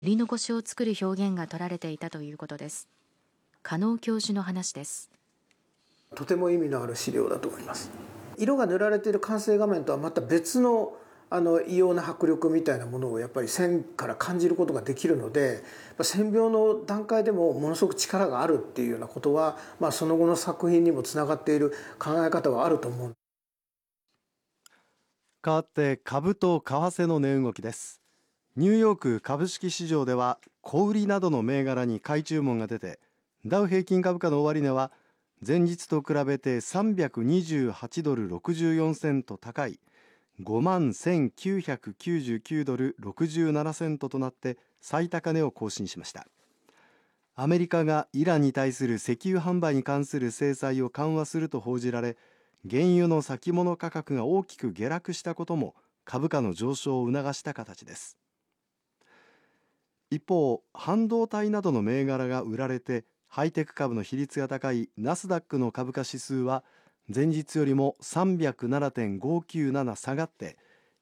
り残しを作る表現が取られていたということです。加納教授の話です。 とても意味のある資料だと思います。色が塗られている完成画面とはまた別の異様な迫力みたいなものをやっぱり線から感じることができるので、線描の段階でもものすごく力があるっていうようなことは、その後の作品にもつながっている考え方はあると思う。 変わって株と為替の値動きです。ニューヨーク株式市場では小売りなどの銘柄に買い注文が出て、ダウ平均株価の終値は前日と比べて328ドル64セント高い51,999ドル67セントとなって最高値を更新しました。アメリカがイランに対する石油販売に関する制裁を緩和すると報じられ、原油の先物価格が大きく下落したことも株価の上昇を促した形です。一方、半導体などの銘柄が売られてハイテク株の比率が高いナスダックの株価指数は前日よりも 307.597 下がって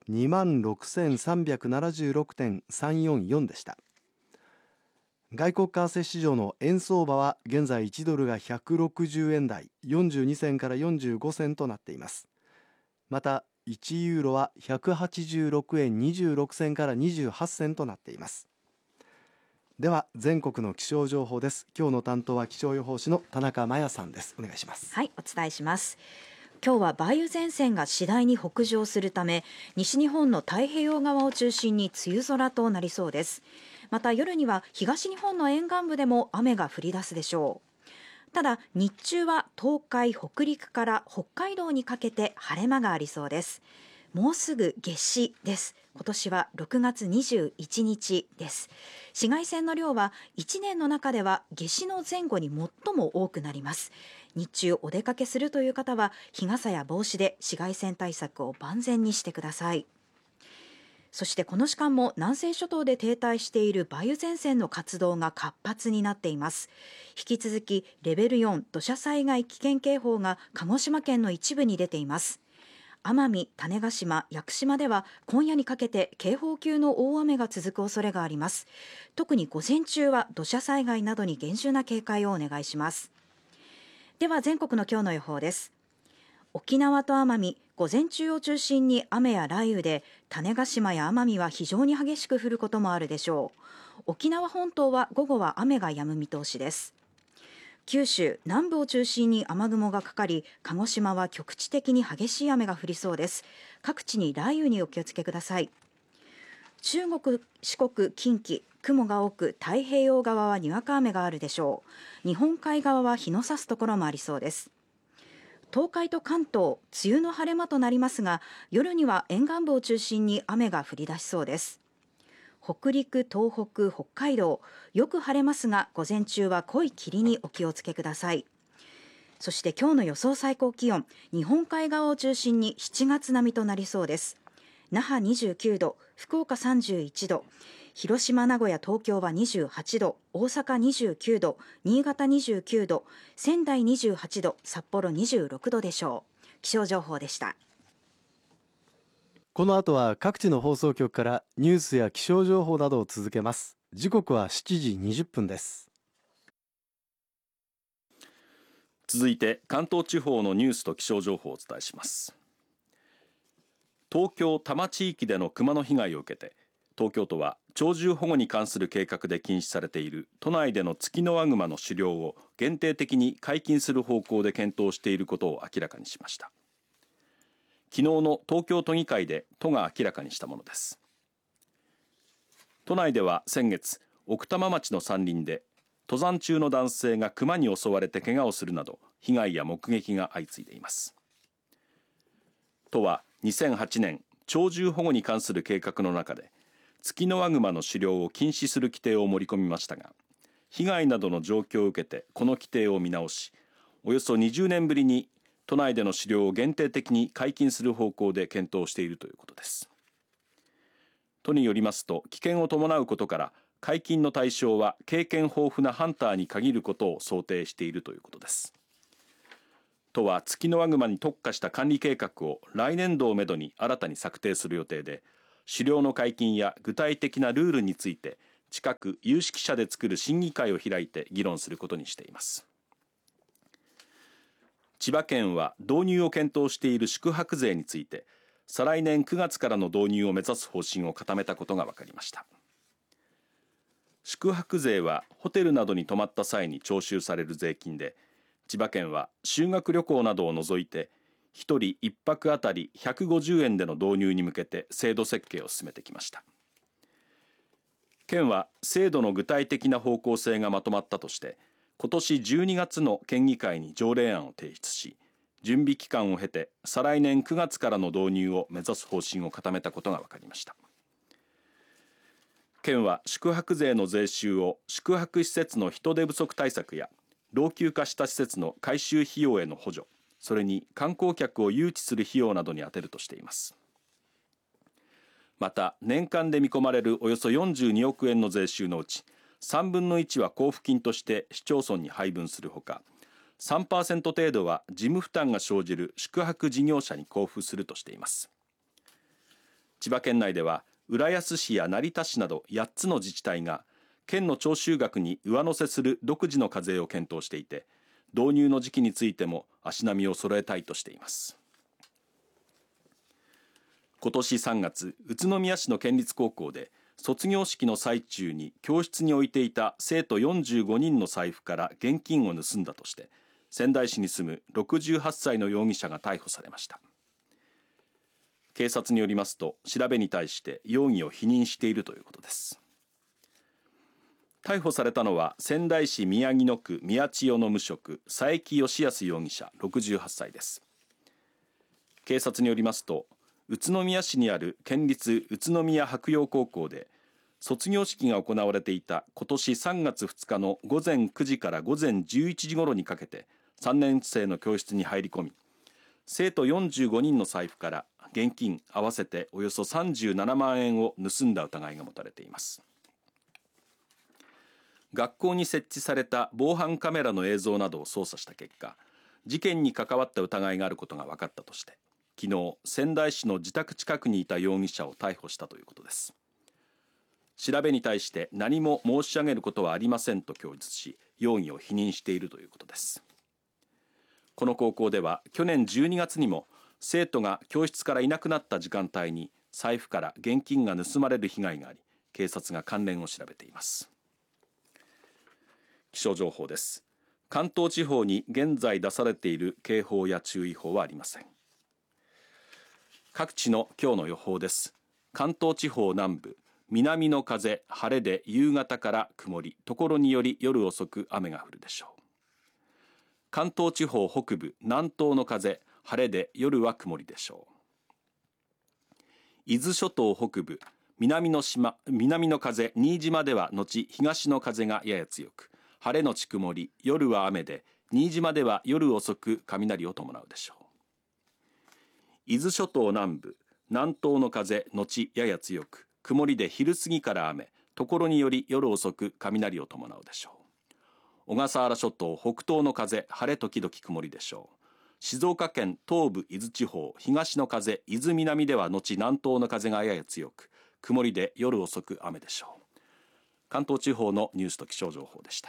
26,376.344 でした。外国為替市場の円相場は現在1ドルが160円台42銭から45銭となっています。また1ユーロは186円26銭から28銭となっています。では全国の気象情報です。今日の担当は気象予報士の田中真也さんです。お願いします。 はい、お伝えします。今日は梅雨前線が次第に北上するため、西日本の太平洋側を中心に梅雨空となりそうです。また夜には東日本の沿岸部でも雨が降り出すでしょう。ただ日中は東海、北陸から北海道にかけて晴れ間がありそうです。もうすぐ夏至です。今年は6月21日です。紫外線の量は1年の中では夏至の前後に最も多くなります。日中お出かけするという方は日傘や帽子で紫外線対策を万全にしてください。そしてこの時間も南西諸島で停滞している梅雨前線の活動が活発になっています。引き続きレベル4土砂災害危険警報が鹿児島県の一部に出ています。奄美、種子島、屋久島では今夜にかけて警報級の大雨が続く恐れがあります。特に午前中は土砂災害などに厳重な警戒をお願いします。では全国の今日の予報です。沖縄と奄美、午前中を中心に雨や雷雨で、種子島や奄美は非常に激しく降ることもあるでしょう。沖縄本島は午後は雨が止む見通しです。九州南部を中心に雨雲がかかり、鹿児島は局地的に激しい雨が降りそうです。各地に雷雨にお気をつけください。中国、四国、近畿、雲が多く太平洋側はにわか雨があるでしょう。日本海側は日の差すところもありそうです。東海と関東、梅雨の晴れ間となりますが、夜には沿岸部を中心に雨が降り出しそうです。北陸、東北、北海道、よく晴れますが、午前中は濃い霧にお気をつけください。そして今日の予想最高気温、日本海側を中心に7月並みとなりそうです。那覇29度、福岡31度、広島、名古屋、東京は28度、大阪29度、新潟29度、仙台28度、札幌26度でしょう。気象情報でした。 この後は各地の放送局からニュースや気象情報などを続けます。時刻は7時20分です。 続いて関東地方のニュースと気象情報をお伝えします。東京多摩地域でのクマの被害を受けて、東京都は鳥獣保護に関する計画で禁止されている都内でのツキノワグマの狩猟を限定的に解禁する方向で検討していることを明らかにしました。昨日の東京都議会で都が明らかにしたものです。都内では先月、奥多摩町の山林で登山中の男性がクマに襲われて怪我をするなど被害や目撃が相次いでいます。都は2008年、鳥獣保護に関する計画の中でツキノワグマの狩猟を禁止する規定を盛り込みましたが、被害などの状況を受けてこの規定を見直し、およそ20年ぶりに都内での狩猟を限定的に解禁する方向で検討しているということです。都によりますと、危険を伴うことから解禁の対象は経験豊富なハンターに限ることを想定しているということです。都はツキノワグマに特化した管理計画を来年度をめどに新たに策定する予定で、狩猟の解禁や具体的なルールについて近く有識者で作る審議会を開いて議論することにしています。千葉県は導入を検討している宿泊税について再来年9月からの導入を目指す方針を固めたことが分かりました。宿泊税はホテルなどに泊まった際に徴収される税金で、千葉県は修学旅行などを除いて1人1泊あたり150円での導入に向けて制度設計を進めてきました。県は制度の具体的な方向性がまとまったとして今年12月の県議会に条例案を提出し、準備期間を経て再来年9月からの導入を目指す方針を固めたことが分かりました。県は宿泊税の税収を宿泊施設の人手不足対策や老朽化した施設の改修費用への補助、それに観光客を誘致する費用などに充てるとしています。また年間で見込まれるおよそ42億円の税収のうち3分の1は交付金として市町村に配分するほか、3% 程度は事務負担が生じる宿泊事業者に交付するとしています。千葉県内では浦安市や成田市など8つの自治体が県の徴収額に上乗せする独自の課税を検討していて、導入の時期についても足並みを揃えたいとしています。今年3月、宇都宮市の県立高校で卒業式の最中に教室に置いていた生徒45人の財布から現金を盗んだとして仙台市に住む68歳の容疑者が逮捕されました。警察によりますと調べに対して容疑を否認しているということです。逮捕されたのは仙台市宮城野区宮千代の無職佐伯義康容疑者68歳です。警察によりますと宇都宮市にある県立宇都宮白楊高校で卒業式が行われていた今年3月2日の午前9時から午前11時ごろにかけて3年生の教室に入り込み、生徒45人の財布から現金合わせておよそ37万円を盗んだ疑いが持たれています。学校に設置された防犯カメラの映像などを捜査した結果、事件に関わった疑いがあることが分かったとして昨日仙台市の自宅近くにいた容疑者を逮捕したということです。調べに対して何も申し上げることはありませんと供述し容疑を否認しているということです。この高校では去年12月にも生徒が教室からいなくなった時間帯に財布から現金が盗まれる被害があり、警察が関連を調べています。気象情報です。関東地方に現在出されている警報や注意報はありません。各地の今日の予報です。関東地方南部、南の風、晴れで夕方から曇り、ところにより夜遅く雨が降るでしょう。関東地方北部、南東の風、晴れで夜は曇りでしょう。伊豆諸島北部、南の風、新島では後東の風がやや強く、晴れのち曇り、夜は雨で、新島では夜遅く雷を伴うでしょう。伊豆諸島南部、南東の風後やや強く、曇りで昼過ぎから雨、ところにより夜遅く雷を伴うでしょう。小笠原諸島北東の風、晴れ時々曇りでしょう。静岡県東部伊豆地方、東の風、伊豆南では後南東の風がやや強く、曇りで夜遅く雨でしょう。関東地方のニュースと気象情報でした。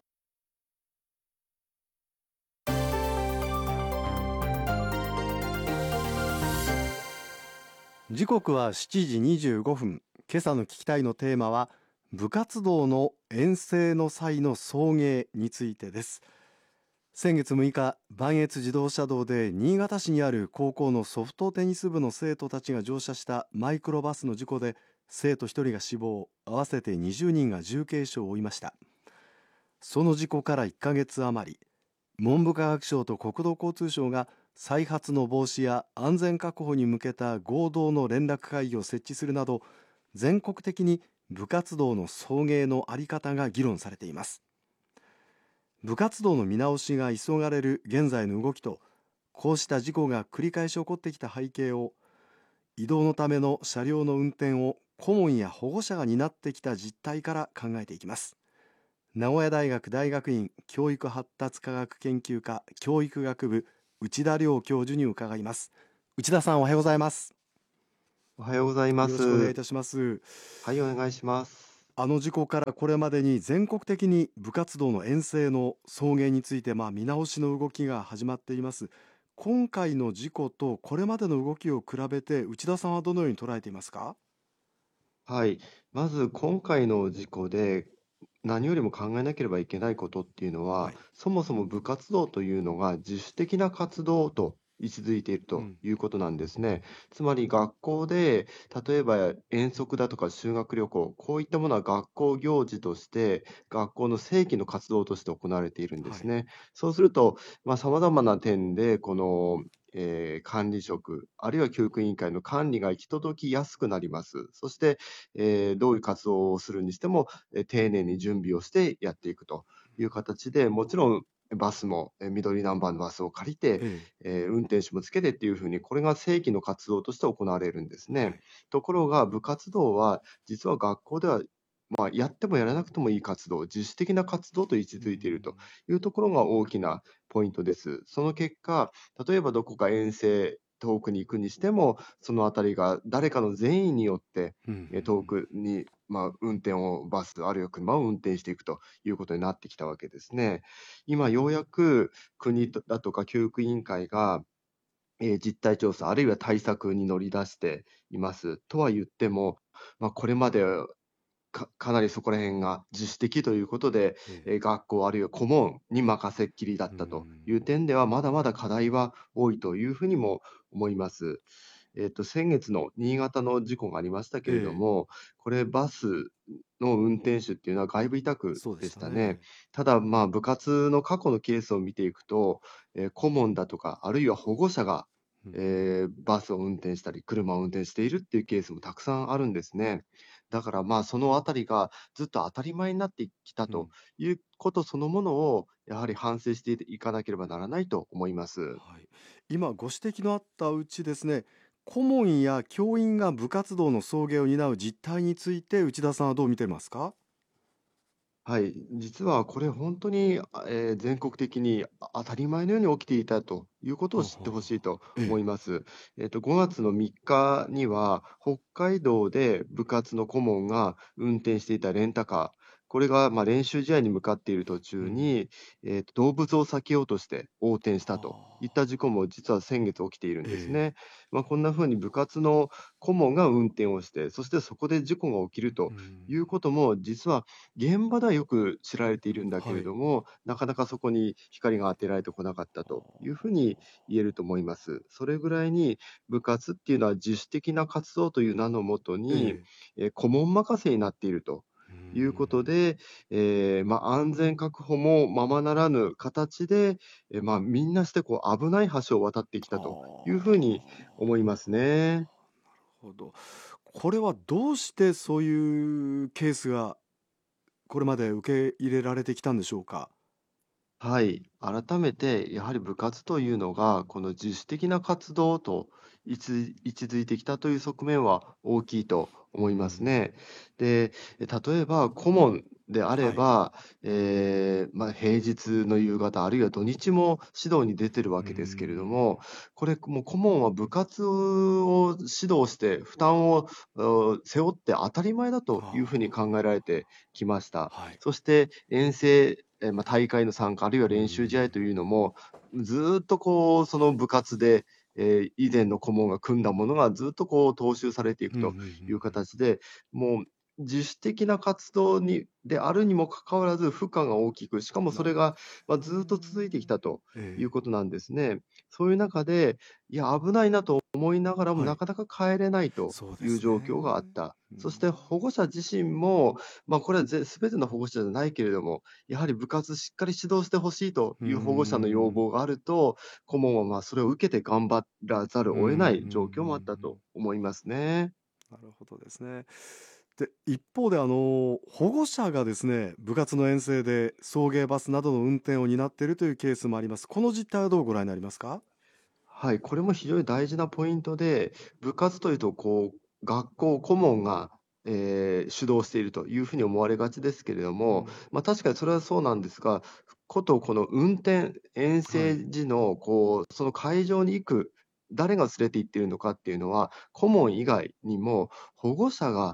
時刻は7時25分。今朝の聞きたいのテーマは部活動の遠征の際の送迎についてです。先月6日、磐越自動車道で新潟市にある高校のソフトテニス部の生徒たちが乗車したマイクロバスの事故で生徒1人が死亡、合わせて20人が重軽傷を負いました。その事故から1ヶ月余り、文部科学省と国土交通省が再発の防止や安全確保に向けた合同の連絡会議を設置するなど、全国的に部活動の送迎の在り方が議論されています。部活動の見直しが急がれる現在の動きと、こうした事故が繰り返し起こってきた背景を、移動のための車両の運転を顧問や保護者が担ってきた実態から考えていきます。名古屋大学大学院教育発達科学研究科教育学部内田亮教授に伺います。内田さん、おはようございます。 おはようございます。 よろしくお願いいたします。 はい、お願いします。 あの事故からこれまでに全国的に部活動の遠征の送迎について見直しの動きが始まっています。今回の事故とこれまでの動きを比べて内田さんはどのように捉えていますか？ はい。まず今回の事故で、何よりも考えなければいけないことっていうのは、 はい。 そもそも部活動というのが自主的な活動と位置づいているとうん。 いうことなんですね。つまり学校で、例えば遠足だとか修学旅行、こういったものは学校行事として、学校の正規の活動として行われているんではい。 すね。そうすると、様々な点で、管理職、あるいは教育委員会の管理が行き届きやすくなります。そして、どういう活動をするにしても、丁寧に準備をしてやっていくという形で、もちろんバスも、緑ナンバーのバスを借りて、 ええ。 運転手もつけてっていうふうに、これが正規の活動として行われるんですね。 はい。 ところが、部活動は、実は学校では、やってもやらなくてもいい活動、自主的な活動と位置うづいているとん。 いうところが大きなポイントです。その結果、例えばどこか遠征、遠くに行くにしても、そのあたりが誰かの善意によって、 うんうんうん遠くに、運転を、バスあるいは車を運転していくということになってきたわけですね。今ようやく国だとか教育委員会が、実態調査、あるいは対策に乗り出しています。とは言っても、これまでかなりそこら辺が自主的ということで、 ええ。 学校あるいは顧問に任せっきりだうったとん。 いう点では、まだまだ課題は多いというふうにも思います。先月の新潟の事故がありましたけれどええ。 も、これバスの運転手っていうのは外部委託そうででしたね。 したね。 ただ、部活の過去のケースを見ていくと、顧問だとか、あるいは保護者が、 うん。 バスを運転したり、車を運転しているっていうケースもたくさんあるんですね。だからそのあたりがずっと当たり前になってきたとうん。 いうことそのものを、やはり反省していかなければならないと思います。 はい。今ご指摘のあったうちですね、顧問や教員が部活動の送迎を担う実態について内田さんはどう見てますか？ はい、実はこれ本当に、全国的に当たり前のように起きていたということを知ってほしいとええ。 思います。5月の3日には、北海道で部活の顧問が運転していたレンタカー、これが、練習試合に向かっている途うん。 中に、動物を避けようとして横転したといった事故も実は先月起きているんですね。 ええ。 こんな風に部活の顧問が運転をして、そしてそこで事故が起きるとうん。 いうことも、実は現場ではよく知られているんだけはい。 れども、なかなかそこに光が当てられてこなかったというふうに言えると思います。それぐらいに部活っていうのは自主的な活動という名のもとに、 ええ。 顧問任せになっているとういうことん。 で、安全確保もままならぬ形で、みんなして危ない橋を渡ってきたというふうに思いますね。 なるほど。これはどうしてそういうケースがこれまで受け入れられてきたんでしょうか？ はい。改めて、やはり部活というのが、この自主的な活動と位置づいてきたという側面は大きいとう思いますん。 ね。で、例えば顧問であれはい。 ば、平日の夕方、あるいは土日も指導に出てるわうけですけれどん。 も、これもう顧問は部活を指導して負担を背負って当たり前だというふうに考えられてきました。 はい。 そして遠征大会の参加、あるいはう練習試合とん。 いうのも、ずーっとその部活で、以前の顧問が組んだものがずっと踏襲されていくうんうんうというん。 形で、もう自主的な活動であるにもかかわらず、負荷が大きく、しかもそれが、 なるほずっと続いてきたとど。ええ。 いうことなんですね。そういう中で、いや、危ないなと思いながらも、 はい。 なかなか帰れないというそうですね。 状況があった。そしうん。 て保護者自身も、これは全ての保護者じゃないけれども、やはり部活しっかり指導してほしいとういう保護者の要ん。 望があると、顧問はそれを受けて頑張らざるうんうんうを得ない状況もあったとん。 思いますね。 なるほどですね。で、一方で保護者がですね、部活の遠征で送迎バスなどの運転を担っているというケースもあります。この実態はどうご覧になりますか？ はい、これも非常に大事なポイントで、部活というと学校顧問が、主導しているというふうに思われがちですけれども、 うん。 確かにそれはそうなんですが、この遠はい。 征時のその会場に行く、誰が連れて行っているのかっていうのは、顧問以外にも保護者が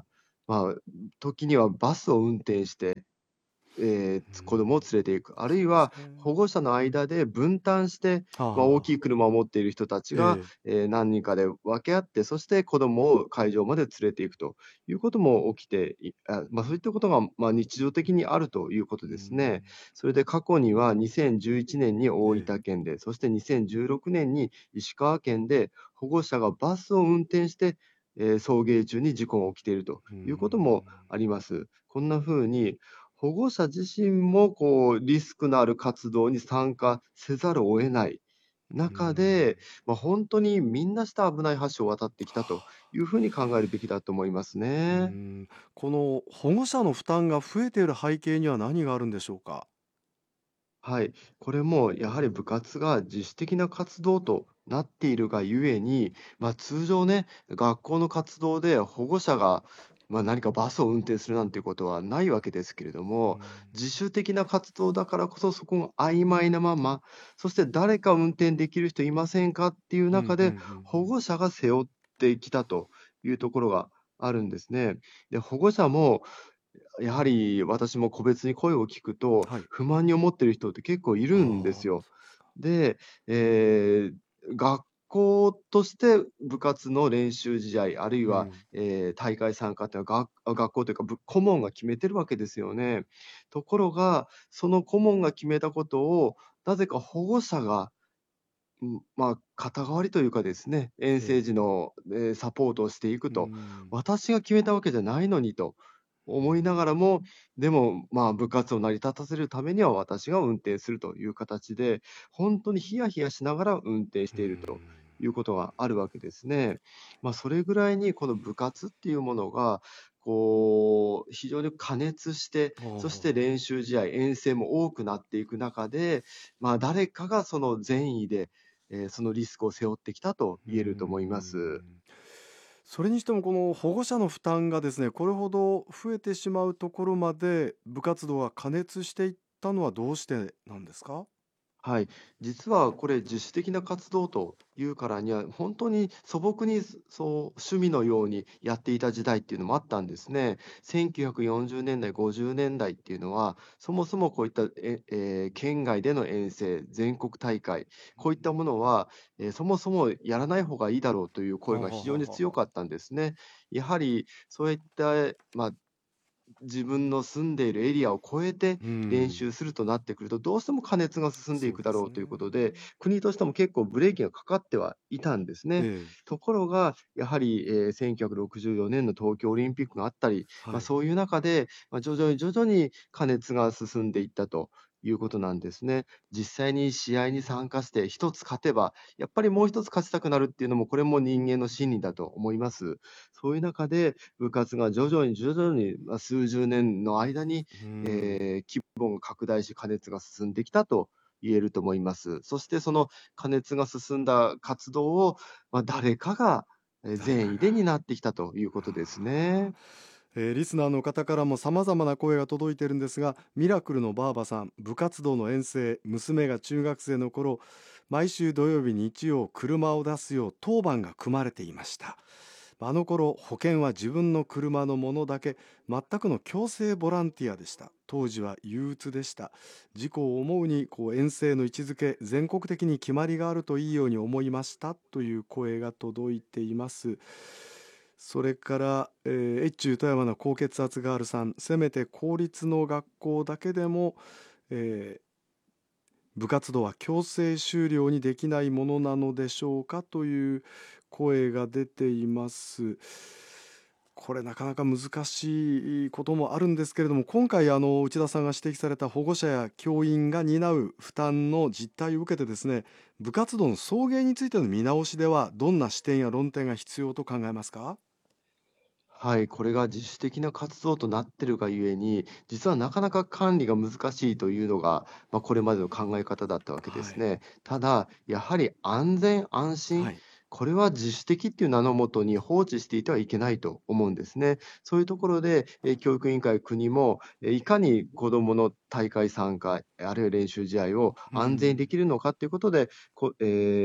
時にはバスを運転して、子供を連れていく、あるいは保護者の間で分担して、大きい車を持っている人たちが、何人かで分け合って、そして子供を会場まで連れていくということも起きてそういったことが、日常的にあるということですね。それで過去には2011年に大分県で、そして2016年に石川県で保護者がバスを運転して、送迎中に事故が起きているということもあります。こんな風に保護者自身もリスクのある活動に参加せざるを得ない中で、本当にみんなして危ない橋を渡ってきたというふうに考えるべきだと思いますね。 この保護者の負担が増えている背景には何があるんでしょうか。 はい、これもやはり部活が自主的な活動となっているがゆえに、通常ね、学校の活動で保護者が何かバスを運転するなんていうことはないわけですけれども、自主的な活動だからこそそこが曖昧なまま、そして誰か運転できる人いませんかっていう中で、保護者が背負ってきたというところがあるんですね。で、保護者もやはり私も個別に声を聞くと、不満に思ってる人って結構いるんですよ。で、学校として部活の練習試合、あるいは、大会参加っていうのは、学校というか、顧問が決めてるわけですよね。ところが、その顧問が決めたことを、なぜか保護者が、肩代わりというかですね、遠征時の、サポートをしていくと。私が決めたわけじゃないのにと思いながらも、でも、部活を成り立たせるためには私が運転するという形で、本当にヒヤヒヤしながら運転しているということがあるわけですね。それぐらいにこの部活っていうものが、非常に過熱して、そして練習試合、遠征も多くなっていく中で、誰かがその善意で、そのリスクを背負ってきたと言えると思います。 それにしてもこの保護者の負担がですね、これほど増えてしまうところまで部活動が過熱していったのはどうしてなんですか。 はい、実はこれ自主的な活動というからには、本当に素朴にそう趣味のようにやっていた時代っていうのもあったんですね。1940年代、50年代っていうのは、そもそもこういった県外での遠征、全国大会、こういったものは、そもそもやらない方がいいだろうという声が非常に強かったんですね。やはりそういった、自分の住んでいるエリアを越えて練習するとなってくると、どうしても過熱が進んでいくだろうということで、国としても結構ブレーキがかかってはいたんですね。ところが、やはり、1964年の東京オリンピックがあったり、そういう中で、徐々に徐々に過熱が進んでいったということなんですね。実際に試合に参加して一つ勝てば、やっぱりもう一つ勝ちたくなるっていうのも、これも人間の心理だと思います。そういう中で、部活が徐々に徐々に、数十年の間に、規模が拡大し、過熱が進んできたと言えると思います。そしてその過熱が進んだ活動を、誰かが善意で担ってきたということですね。 リスナーの方からも様々な声が届いているんですが、ミラクルのばあばさん、部活動の遠征、娘が中学生の頃、毎週土曜日日曜車を出すよう当番が組まれていました。あの頃保険は自分の車のものだけ、全くの強制ボランティアでした。当時は憂鬱でした。事故を思うに遠征の位置づけ、全国的に決まりがあるといいように思いましたという声が届いています。それから、越中富山の高血圧ガールさん、せめて公立の学校だけでも、部活動は強制終了にできないものなのでしょうかという声が出ています。これなかなか難しいこともあるんですけれども、今回内田さんが指摘された保護者や教員が担う負担の実態を受けてですね、部活動の送迎についての見直しではどんな視点や論点が必要と考えますか。 はい、これが自主的な活動となっているがゆえに、実はなかなか管理が難しいというのが、これまでの考え方だったわけですね。ただ、やはり安全安心、これは自主的っていう名のもとに放置していてはいけないと思うんですね。そういうところで、教育委員会、国も、いかに子どもの大会参加、あるいは練習試合を安全にできるのかということで、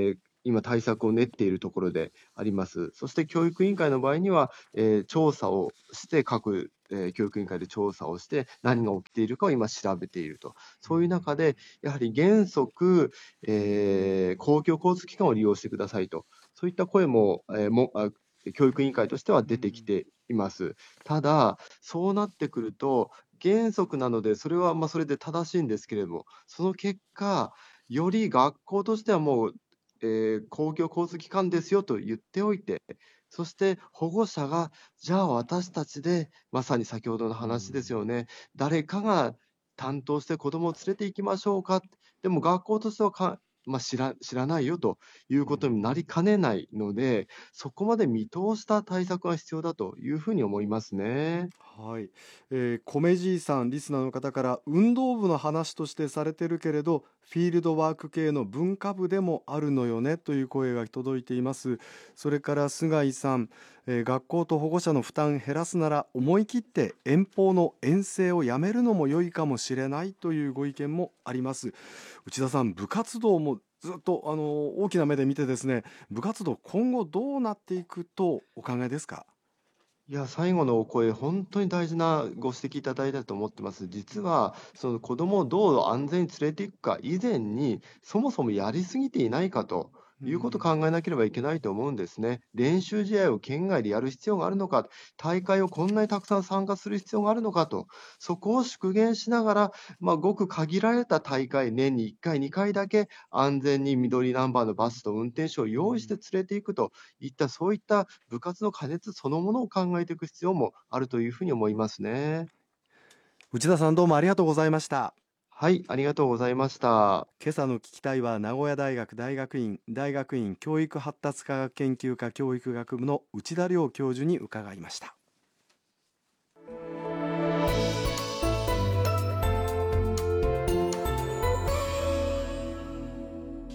今対策を練っているところであります。そして教育委員会の場合には、調査をして各教育委員会で調査をして何が起きているかを今調べていると。そういう中でやはり原則、公共交通機関を利用してくださいと、そういった声も、教育委員会としては出てきています。ただ、そうなってくると原則なのでそれはそれで正しいんですけれども、その結果より学校としてはもう、公共交通機関ですよと言っておいて、そして保護者がじゃあ私たちで、まさに先ほどの話ですよね、誰かが担当して子どもを連れて行きましょうか、でも学校としては知らないよということになりかねないので、そこまで見通した対策が必要だというふうに思いますね。 はい、米爺さん、リスナーの方から運動部の話としてされてるけれどフィールドワーク系の文化部でもあるのよねという声が届いています。それから菅井さん、学校と保護者の負担減らすなら思い切って遠方の遠征をやめるのも良いかもしれないというご意見もあります。内田さん、部活動もずっと大きな目で見てですね、部活動今後どうなっていくとお考えですか？ いや、最後のお声、本当に大事なご指摘いただいたと思ってます。実は、その子供をどう安全に連れていくか以前に、そもそもやりすぎていないかということを考えなければいけないと思うんですね。練習試合を県外でやる必要があるのか、大会をこんなにたくさん参加する必要があるのかと、そこを縮減しながら、ごく限られた大会、年に1回、2回だけ安全に緑ナンバーのバスと運転手を用意して連れていくといった、そういった部活の過熱そのものを考えていく必要もあるというふうに思いますね。 内田さん、どうもありがとうございました。 はい、ありがとうございました。 今朝の聞きたいは名古屋大学大学院教育発達科学研究科教育学部の内田亮教授に伺いました。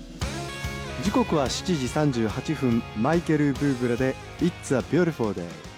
時刻は7時38分。マイケル・ブーブラで It's a Beautiful Day。